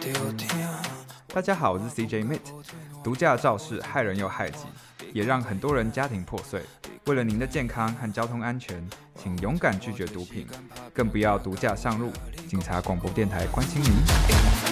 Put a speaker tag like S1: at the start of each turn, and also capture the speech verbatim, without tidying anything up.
S1: 大家好，我是 C J Mit。 毒驾肇事害人又害己，也让很多人家庭破碎。为了您的健康和交通安全，请勇敢拒绝毒品，更不要毒驾上路。警察广播电台关心您。